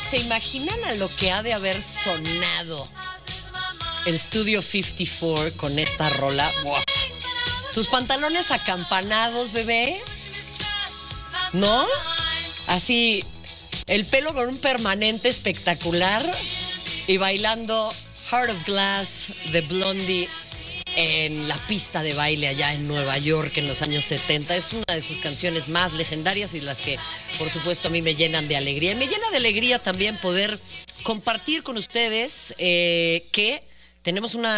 ¿Se imaginan a lo que ha de haber sonado el Studio 54 con esta rola? ¡Wow! Sus pantalones acampanados, bebé, ¿no? Así, el pelo con un permanente espectacular y bailando Heart of Glass de Blondie en la pista de baile allá en Nueva York en los años 70. Es una de sus canciones más legendarias y las que, por supuesto, a mí me llenan de alegría. Y me llena de alegría también poder compartir con ustedes que tenemos un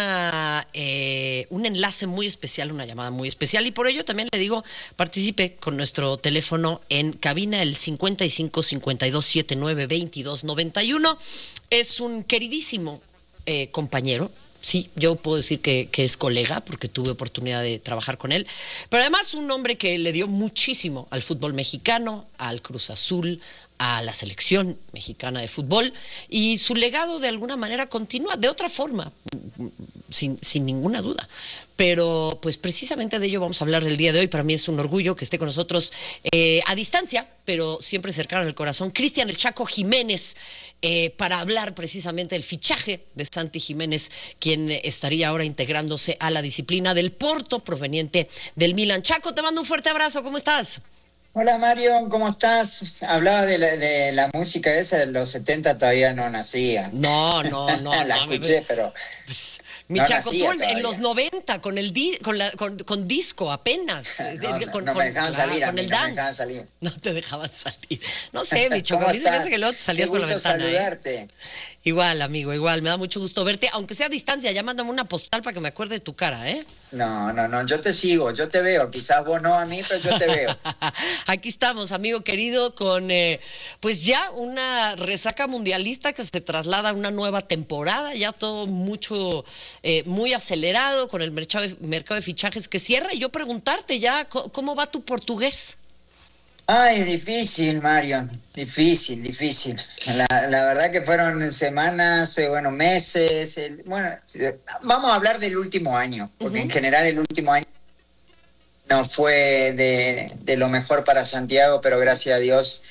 enlace muy especial, una llamada muy especial, y por ello también le digo, participe con nuestro teléfono en cabina, el 55 52 79 22 91. Es un queridísimo compañero. Sí, yo puedo decir que es colega porque tuve oportunidad de trabajar con él, pero además un hombre que le dio muchísimo al fútbol mexicano, al Cruz Azul, a la selección mexicana de fútbol, y su legado de alguna manera continúa de otra forma, sin ninguna duda. Pero pues precisamente de ello vamos a hablar del día de hoy. Para mí es un orgullo que esté con nosotros a distancia, pero siempre cercano al corazón, Cristian El Chaco Jiménez, para hablar precisamente del fichaje de Santi Jiménez, quien estaría ahora integrándose a la disciplina del Porto, proveniente del Milan. Chaco, te mando un fuerte abrazo, ¿cómo estás? Hola Mario, ¿cómo estás? Hablaba de la música esa de los 70, todavía no nacía. No, La escuché, pero pues, mi no Chaco, tú nacía en los todavía. 90 con disco apenas. No me dejaban salir, con el no me dance. dejaban salir. No te dejaban salir. No sé, mi Chaco, ¿Cómo a mí se me hace estás? que luego te salías Qué por la gusto ventana. saludarte. Igual, amigo, igual. Me da mucho gusto verte, aunque sea a distancia. Ya mándame una postal para que me acuerde de tu cara, ¿eh? No, yo te sigo, yo te veo. Quizás vos no a mí, pero yo te veo. Aquí estamos, amigo querido, con pues ya una resaca mundialista que se traslada a una nueva temporada, ya todo mucho, muy acelerado con el mercado de fichajes que cierra. Y yo preguntarte ya, ¿cómo va tu portugués? Ay, difícil, Mario, difícil. La verdad que fueron semanas, bueno, meses. Vamos a hablar del último año, porque en general el último año no fue de lo mejor para Santiago, pero gracias a Dios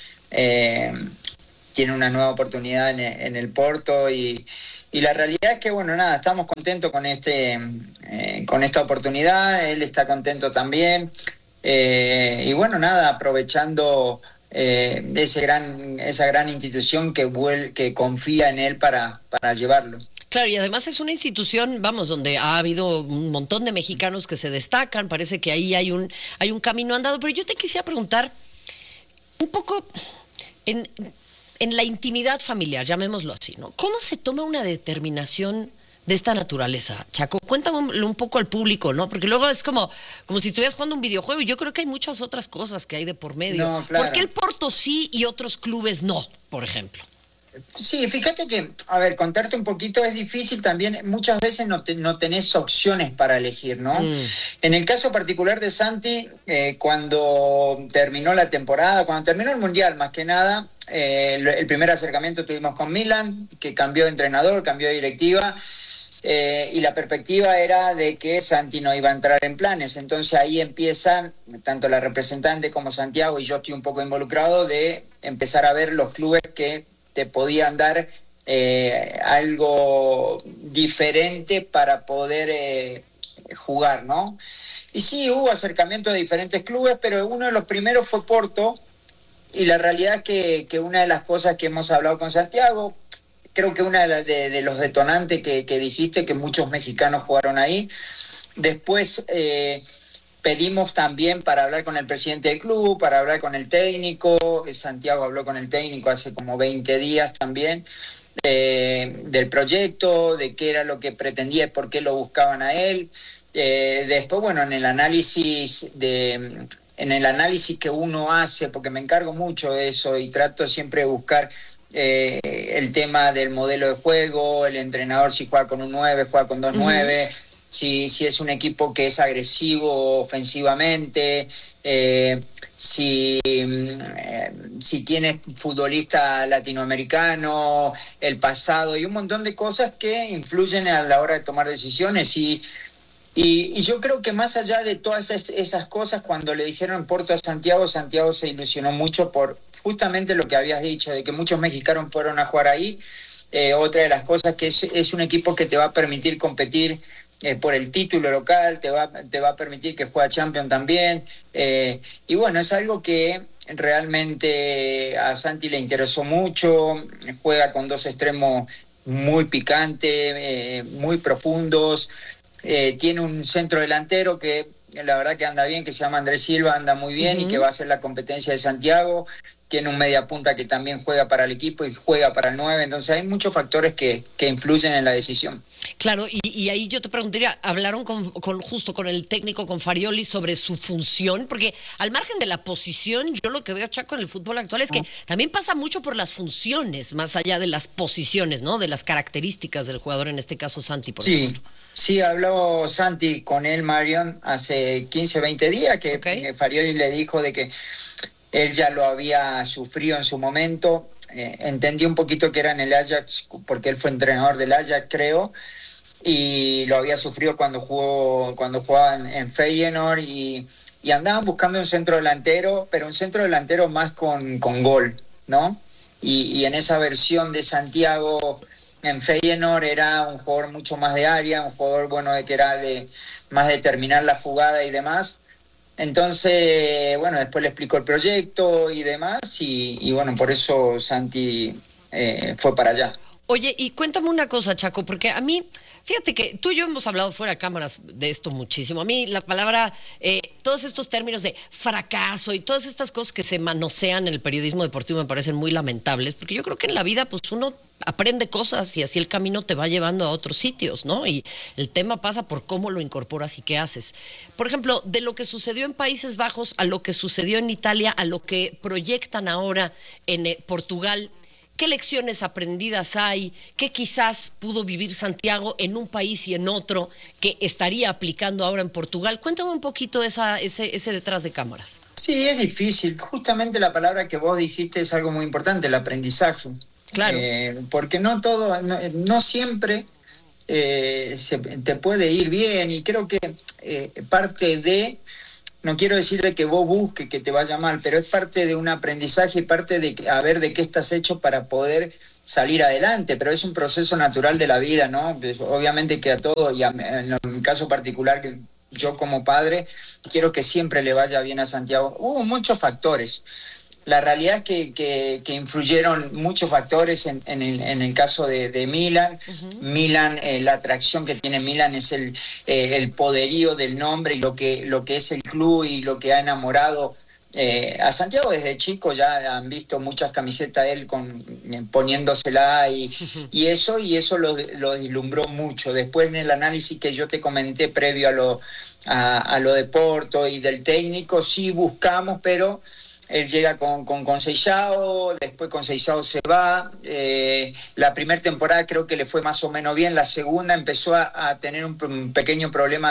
tiene una nueva oportunidad en el Porto y la realidad es que, bueno, nada, estamos contentos con esta oportunidad, él está contento también. Y bueno, nada, aprovechando esa gran institución que confía en él para llevarlo. Claro, y además es una institución, vamos, donde ha habido un montón de mexicanos que se destacan, parece que ahí hay un camino andado, pero yo te quisiera preguntar un poco en la intimidad familiar, llamémoslo así, ¿no? ¿Cómo se toma una determinación de esta naturaleza, Chaco? Cuéntame un poco al público, ¿no? Porque luego es como si estuvieras jugando un videojuego y yo creo que hay muchas otras cosas que hay de por medio. No, claro. ¿Por qué el Porto sí y otros clubes no, por ejemplo? Sí, fíjate que, a ver, contarte un poquito es difícil también, muchas veces no tenés opciones para elegir, ¿no? En el caso particular de Santi, cuando terminó la temporada, cuando terminó el Mundial más que nada, el primer acercamiento tuvimos con Milan, que cambió de entrenador, cambió de directiva, y la perspectiva era de que Santi no iba a entrar en planes. Entonces ahí empiezan, tanto la representante como Santiago, y yo estoy un poco involucrado, de empezar a ver los clubes que te podían dar algo diferente para poder jugar, ¿no? Y sí, hubo acercamiento de diferentes clubes, pero uno de los primeros fue Porto, y la realidad es que una de las cosas que hemos hablado con Santiago, creo que una de los detonantes que dijiste, que muchos mexicanos jugaron ahí. Después pedimos también para hablar con el presidente del club, para hablar con el técnico. Santiago habló con el técnico hace como 20 días también, del proyecto, de qué era lo que pretendía y por qué lo buscaban a él. Después, bueno, en el análisis que uno hace, porque me encargo mucho de eso y trato siempre de buscar el tema del modelo de juego, el entrenador si juega con un 9, juega con dos 9, si es un equipo que es agresivo ofensivamente, si tiene futbolista latinoamericano, el pasado y un montón de cosas que influyen a la hora de tomar decisiones. Y yo creo que más allá de todas esas cosas, cuando le dijeron Porto a Santiago, Santiago se ilusionó mucho por justamente lo que habías dicho, de que muchos mexicanos fueron a jugar ahí. Otra de las cosas que es un equipo que te va a permitir competir por el título local, te va a permitir que juegue Champions también. Y bueno, es algo que realmente a Santi le interesó mucho. Juega con dos extremos muy picantes, muy profundos. Tiene un centro delantero que la verdad que anda bien, que se llama Andrés Silva, anda muy bien y que va a ser la competencia de Santiago. Tiene un mediapunta que también juega para el equipo y juega para el 9, entonces hay muchos factores que influyen en la decisión. Claro, y ahí yo te preguntaría, ¿hablaron justo con el técnico, con Farioli, sobre su función? Porque al margen de la posición, yo lo que veo, Chaco, en el fútbol actual es que también pasa mucho por las funciones, más allá de las posiciones, ¿no? De las características del jugador, en este caso Santi, por Sí, ejemplo. sí, habló Santi con él, Marion, hace 15, 20 días, que Ok. Farioli le dijo de que él ya lo había sufrido en su momento. Entendí un poquito que era en el Ajax, porque él fue entrenador del Ajax, creo, y lo había sufrido cuando jugaba en Feyenoord y andaban buscando un centro delantero, pero un centro delantero más con gol, ¿no? Y en esa versión de Santiago en Feyenoord era un jugador mucho más de área, un jugador bueno de que era de más de terminar la jugada y demás. Entonces, bueno, después le explicó el proyecto y demás, y bueno, por eso Santi fue para allá. Oye, y cuéntame una cosa, Chaco, porque a mí, fíjate que tú y yo hemos hablado fuera de cámaras de esto muchísimo. A mí la palabra, todos estos términos de fracaso y todas estas cosas que se manosean en el periodismo deportivo me parecen muy lamentables, porque yo creo que en la vida, pues uno aprende cosas y así el camino te va llevando a otros sitios, ¿no? Y el tema pasa por cómo lo incorporas y qué haces. Por ejemplo, de lo que sucedió en Países Bajos a lo que sucedió en Italia, a lo que proyectan ahora en Portugal. ¿Qué lecciones aprendidas hay? ¿Qué quizás pudo vivir Santiago en un país y en otro que estaría aplicando ahora en Portugal? Cuéntame un poquito ese detrás de cámaras. Sí, es difícil. Justamente la palabra que vos dijiste es algo muy importante, el aprendizaje. Claro. Porque no todo, no siempre te puede ir bien y creo que parte de, no quiero decir de que vos busques que te vaya mal, pero es parte de un aprendizaje y parte de a ver de qué estás hecho para poder salir adelante, pero es un proceso natural de la vida, ¿no? Obviamente que a todo, en mi caso particular, que yo como padre, quiero que siempre le vaya bien a Santiago. Hubo muchos factores. La realidad es que influyeron muchos factores en el caso de Milan. Ujú. Milan, la atracción que tiene Milan es el poderío del nombre y lo que es el club y lo que ha enamorado a Santiago desde chico. Ya han visto muchas camisetas de él poniéndosela y eso lo deslumbró mucho. Después en el análisis que yo te comenté previo a lo de Porto y del técnico, sí buscamos, pero él llega con Seixao, después con Seixao se va. La primera temporada creo que le fue más o menos bien. La segunda empezó a tener un pequeño problema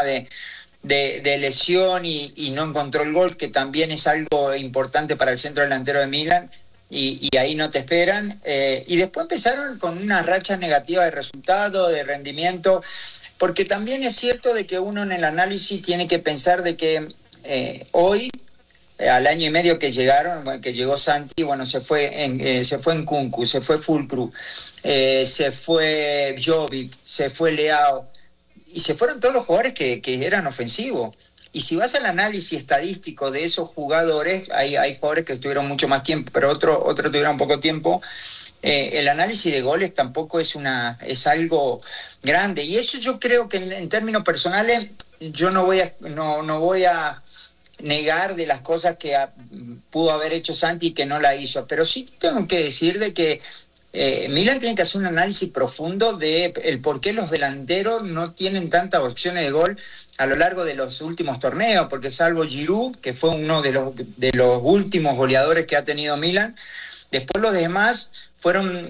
de lesión y no encontró el gol, que también es algo importante para el centro delantero de Milan. Y ahí no te esperan. Y después empezaron con una racha negativa de resultados, de rendimiento, porque también es cierto de que uno en el análisis tiene que pensar de que hoy al año y medio que llegaron, bueno, que llegó Santi, bueno, se fue en Kunku, se fue Fulcru, se fue Jovic, se fue Leao, y se fueron todos los jugadores que eran ofensivos. Y si vas al análisis estadístico de esos jugadores, hay jugadores que estuvieron mucho más tiempo, pero otros tuvieron poco tiempo. El análisis de goles tampoco es algo grande. Y eso yo creo que en términos personales, yo no voy a negar de las cosas que pudo haber hecho Santi y que no la hizo, pero sí tengo que decir de que Milan tiene que hacer un análisis profundo de el por qué los delanteros no tienen tantas opciones de gol a lo largo de los últimos torneos, porque salvo Giroud, que fue uno de los últimos goleadores que ha tenido Milan, después los demás fueron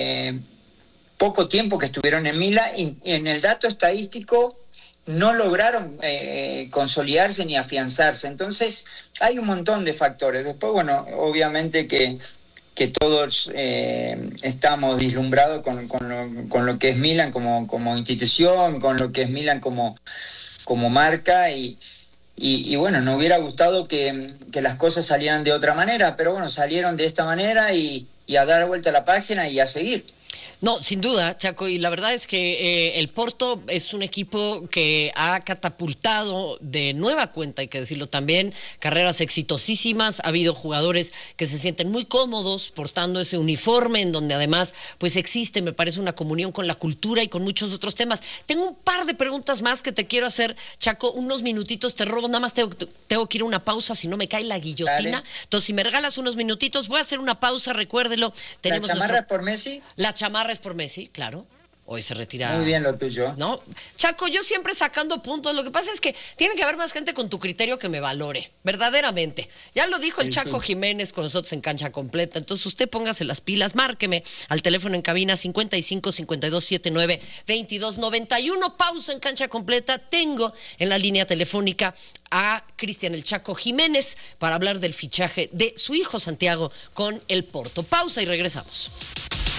poco tiempo que estuvieron en Milan y en el dato estadístico no lograron consolidarse ni afianzarse. Entonces, hay un montón de factores. Después, bueno, obviamente que todos estamos deslumbrados con lo que es Milan como institución, con lo que es Milan como marca y bueno, nos hubiera gustado que las cosas salieran de otra manera, pero bueno, salieron de esta manera y a dar vuelta a la página y a seguir. No, sin duda, Chaco, y la verdad es que el Porto es un equipo que ha catapultado de nueva cuenta, hay que decirlo también, carreras exitosísimas. Ha habido jugadores que se sienten muy cómodos portando ese uniforme, en donde además pues existe, me parece, una comunión con la cultura y con muchos otros temas. Tengo un par de preguntas más que te quiero hacer, Chaco, unos minutitos te robo, nada más tengo que ir a una pausa, si no me cae la guillotina. Dale. Entonces, si me regalas unos minutitos, voy a hacer una pausa, recuérdelo. ¿La chamarra es por Messi? La chamarra es por Messi, claro. Hoy se retira. Muy bien lo tuyo. ¿No? Chaco, yo siempre sacando puntos. Lo que pasa es que tiene que haber más gente con tu criterio que me valore, verdaderamente. Ya lo dijo el Chaco Jiménez con nosotros en Cancha Completa. Entonces usted póngase las pilas, márqueme al teléfono en cabina 55 52 79 22 91. Pausa en Cancha Completa. Tengo en la línea telefónica a Cristian el Chaco Jiménez para hablar del fichaje de su hijo Santiago con el Porto. Pausa y regresamos.